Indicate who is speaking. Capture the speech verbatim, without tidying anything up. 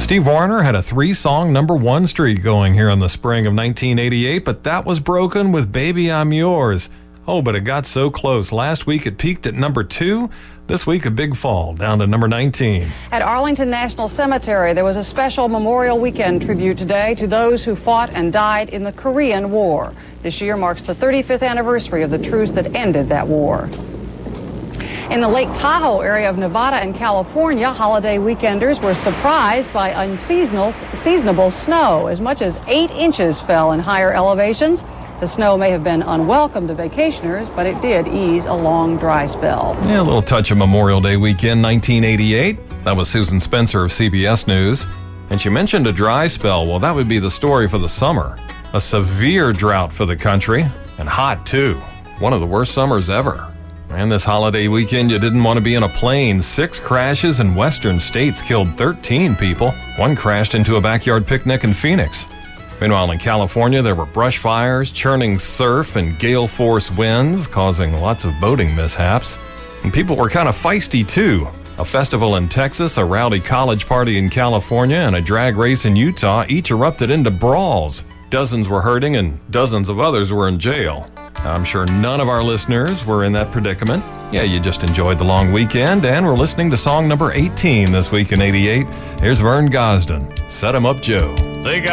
Speaker 1: Steve Wariner had a three-song number one streak going here in the spring of nineteen eighty-eight, but that was broken with Baby I'm Yours. Oh, but it got so close. Last week it peaked at number two. This week a big fall, down to number nineteen.
Speaker 2: At Arlington National Cemetery, there was a special Memorial Weekend tribute today to those who fought and died in the Korean War. This year marks the thirty-fifth anniversary of the truce that ended that war. In the Lake Tahoe area of Nevada and California, holiday weekenders were surprised by unseasonal seasonable snow. As much as eight inches fell in higher elevations. The snow may have been unwelcome to vacationers, but it did ease a long dry spell.
Speaker 1: Yeah, a little touch of Memorial Day weekend, nineteen eighty-eight. That was Susan Spencer of C B S News. And she mentioned a dry spell. Well, that would be the story for the summer. A severe drought for the country, and hot too. One of the worst summers ever. And this holiday weekend, you didn't want to be in a plane. Six crashes in western states killed thirteen people. One crashed into a backyard picnic in Phoenix. Meanwhile, in California, there were brush fires, churning surf, and gale force winds, causing lots of boating mishaps. And people were kind of feisty, too. A festival in Texas, a rowdy college party in California, and a drag race in Utah each erupted into brawls. Dozens were hurting, and dozens of others were in jail. I'm sure none of our listeners were in that predicament. Yeah, you just enjoyed the long weekend, and we're listening to song number eighteen this week in eighty-eight. Here's Vern Gosdin, Set 'em Up Joe.
Speaker 3: They got